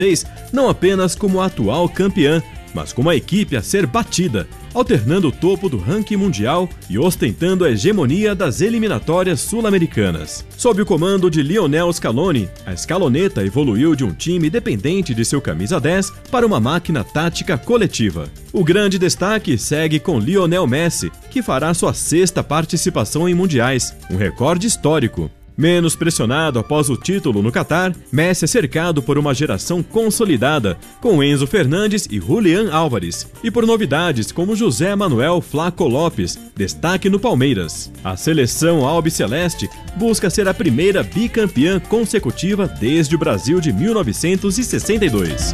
não apenas como a atual campeã, mas como a equipe a ser batida, alternando o topo do ranking mundial e ostentando a hegemonia das eliminatórias sul-americanas. Sob o comando de Lionel Scaloni, a Scaloneta evoluiu de um time dependente de seu camisa 10 para uma máquina tática coletiva. O grande destaque segue com Lionel Messi, que fará sua 6ª participação em mundiais, um recorde histórico. Menos pressionado após o título no Catar, Messi é cercado por uma geração consolidada, com Enzo Fernandes e Julián Álvares, e por novidades como José Manuel Flaco Lopes, destaque no Palmeiras. A seleção albiceleste busca ser a primeira bicampeã consecutiva desde o Brasil de 1962.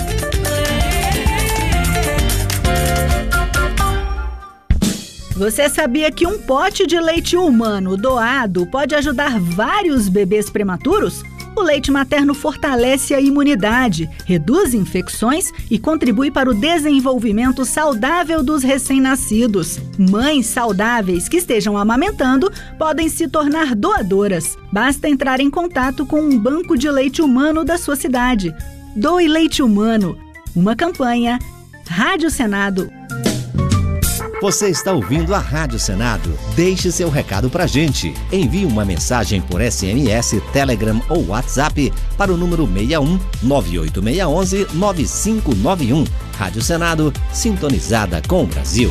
Você sabia que um pote de leite humano doado pode ajudar vários bebês prematuros? O leite materno fortalece a imunidade, reduz infecções e contribui para o desenvolvimento saudável dos recém-nascidos. Mães saudáveis que estejam amamentando podem se tornar doadoras. Basta entrar em contato com um banco de leite humano da sua cidade. Doe leite humano. Uma campanha. Rádio Senado. Você está ouvindo a Rádio Senado. Deixe seu recado pra gente. Envie uma mensagem por SMS, Telegram ou WhatsApp para o número 61 98611 9591. Rádio Senado, sintonizada com o Brasil.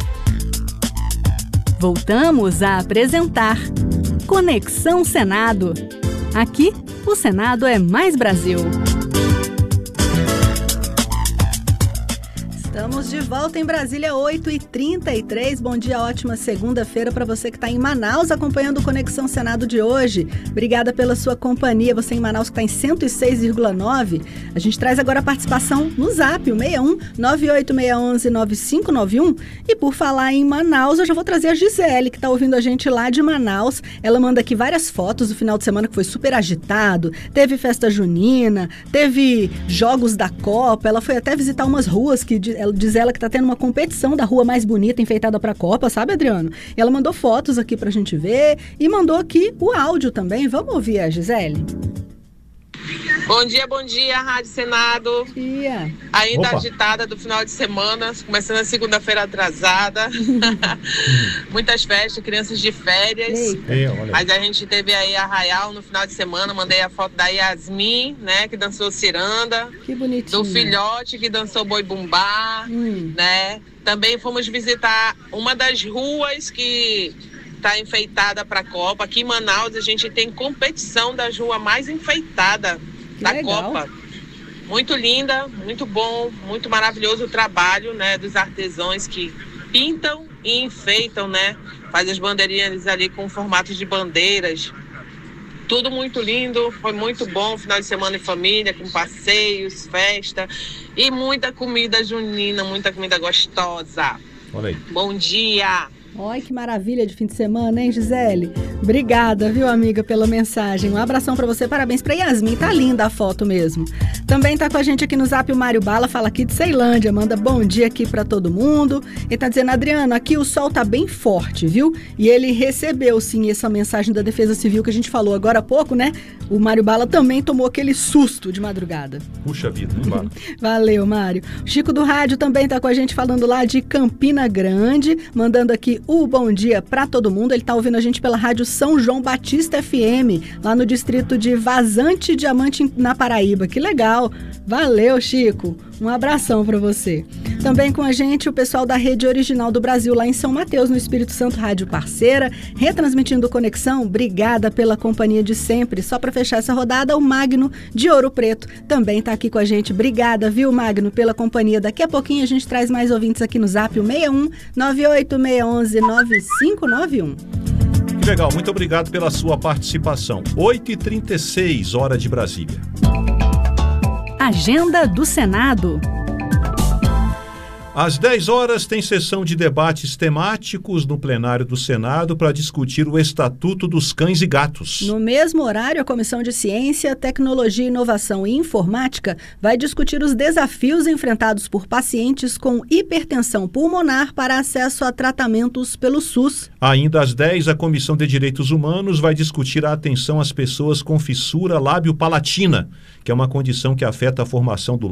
Voltamos a apresentar Conexão Senado. Aqui, o Senado é mais Brasil. Estamos de volta em Brasília, 8h33. Bom dia, ótima segunda-feira para você que está em Manaus acompanhando o Conexão Senado de hoje. Obrigada pela sua companhia. Você em Manaus que está em 106,9. A gente traz agora a participação no Zap, o 61 98611 9591. E por falar em Manaus, eu já vou trazer a Gisele, que está ouvindo a gente lá de Manaus. Ela manda aqui várias fotos do final de semana que foi super agitado. Teve festa junina, teve jogos da Copa. Ela foi até visitar umas ruas que diz ela que tá tendo uma competição da rua mais bonita enfeitada pra Copa, sabe, Adriano? E ela mandou fotos aqui pra gente ver e mandou aqui o áudio também. Vamos ouvir a Gisele? Bom dia, Rádio Senado. Dia. Ainda agitada do final de semana, começando a segunda-feira atrasada. Muitas festas, crianças de férias. Mas a gente teve aí Arraial no final de semana. Mandei a foto da Yasmin, né, que dançou ciranda. Que bonitinho. Do filhote que dançou boi bumbá, né? Também fomos visitar uma das ruas que está enfeitada para a Copa. Aqui em Manaus a gente tem competição da rua mais enfeitada da Copa. Muito linda, muito bom, muito maravilhoso o trabalho, né, dos artesãos que pintam e enfeitam, né? Faz as bandeirinhas ali com formatos de bandeiras. Tudo muito lindo, foi muito bom, final de semana em família, com passeios, festa e muita comida junina, muita comida gostosa. Olha aí. Bom dia! Olha que maravilha de fim de semana, hein, Gisele? Obrigada, viu, amiga, pela mensagem. Um abração pra você, parabéns pra Yasmin, tá linda a foto mesmo. Também tá com a gente aqui no Zap o Mário Bala, fala aqui de Ceilândia, manda bom dia aqui pra todo mundo. Ele tá dizendo, Adriano, aqui o sol tá bem forte, viu? E ele recebeu, sim, essa mensagem da Defesa Civil que a gente falou agora há pouco, né? O Mário Bala também tomou aquele susto de madrugada. Puxa vida, Bala. Valeu, Mário. Chico do Rádio também tá com a gente falando lá de Campina Grande, mandando aqui o bom dia pra todo mundo. Ele tá ouvindo a gente pela rádio São João Batista FM, lá no distrito de Vazante Diamante, na Paraíba. Que legal. Valeu, Chico. Um abração pra você. Também com a gente o pessoal da Rede Original do Brasil, lá em São Mateus, no Espírito Santo, rádio parceira, retransmitindo Conexão. Obrigada pela companhia de sempre. Só pra fechar essa rodada, o Magno de Ouro Preto também tá aqui com a gente. Obrigada, viu, Magno, pela companhia. Daqui a pouquinho a gente traz mais ouvintes aqui no Zap, o 61 98611 9591. Que legal, muito obrigado pela sua participação. 8h36, hora de Brasília. Agenda do Senado. Às 10 horas tem sessão de debates temáticos no plenário do Senado para discutir o Estatuto dos Cães e Gatos. No mesmo horário, a Comissão de Ciência, Tecnologia, Inovação e Informática vai discutir os desafios enfrentados por pacientes com hipertensão pulmonar para acesso a tratamentos pelo SUS. Ainda às 10, a Comissão de Direitos Humanos vai discutir a atenção às pessoas com fissura lábio-palatina, que é uma condição que afeta a formação do